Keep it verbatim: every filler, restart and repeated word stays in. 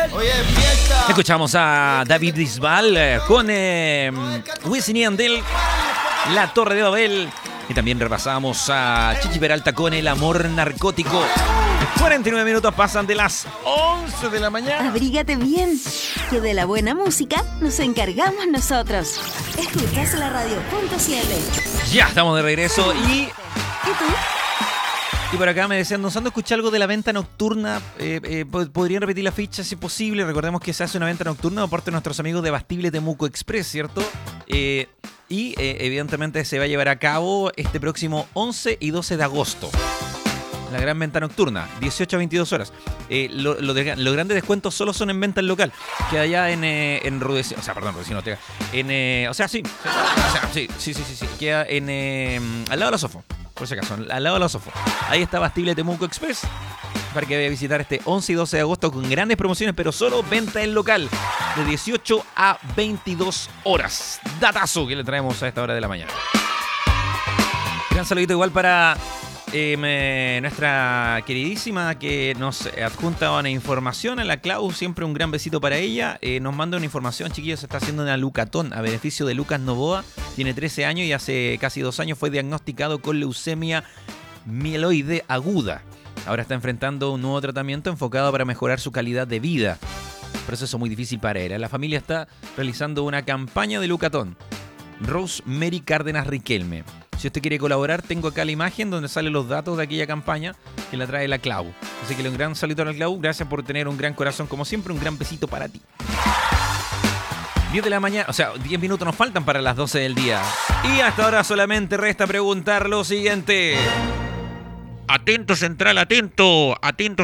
Escuchamos a David Bisbal eh, con eh, Wisin y Yandel, La Torre de Babel. Y también repasamos a Chichi Peralta con El Amor Narcótico. cuarenta y nueve minutos pasan de las once de la mañana. Abrígate bien, que de la buena música nos encargamos nosotros. Escuchas la radio punto cl. Ya estamos de regreso y... ¿Y tú? Y por acá me decían, nos ando escuchar algo de la venta nocturna. Eh, eh, ¿Podrían repetir la ficha si posible? Recordemos que se hace una venta nocturna por parte de nuestros amigos de Bastible Temuco Express, ¿cierto? Eh, y eh, evidentemente se va a llevar a cabo este próximo once y doce de agosto. La gran venta nocturna, dieciocho a veintidós horas. Eh, lo, lo de, los grandes descuentos solo son en venta en local. Queda allá en, eh, en Rudecindo, o sea, perdón, Rudecindo Ortega. En, eh, o sea, sí, o sea, sí, sí, sí, sí, sí. Queda en, eh, al lado de la Sofo, por si acaso, al lado de la Sofo. Ahí está Bastible Temuco Express, para que vaya a visitar este once y doce de agosto con grandes promociones, pero solo venta en local, de dieciocho a veintidós horas. Datazo que le traemos a esta hora de la mañana. Gran saludito igual para... Eh, me, nuestra queridísima que nos adjunta una información a la Clau, siempre un gran besito para ella. Eh, nos manda una información, chiquillos, se está haciendo una Lucatón a beneficio de Lucas Novoa. Tiene trece años y hace casi dos años fue diagnosticado con leucemia mieloide aguda. Ahora está enfrentando un nuevo tratamiento enfocado para mejorar su calidad de vida. Proceso muy difícil para él. La familia está realizando una campaña de Lucatón. Rosemary Cárdenas Riquelme. Si usted quiere colaborar, tengo acá la imagen donde salen los datos de aquella campaña que la trae la Clau. Así que un gran saludo a la Clau. Gracias por tener un gran corazón, como siempre. Un gran besito para ti. diez de la mañana, o sea, diez minutos nos faltan para las doce del día. Y hasta ahora solamente resta preguntar lo siguiente. Atento, Central, atento. Atento.